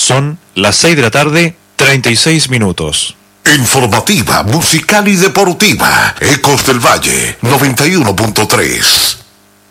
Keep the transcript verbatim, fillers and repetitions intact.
Son las seis de la tarde, treinta y seis minutos. Informativa, musical y deportiva. Ecos del Valle, noventa y uno punto tres.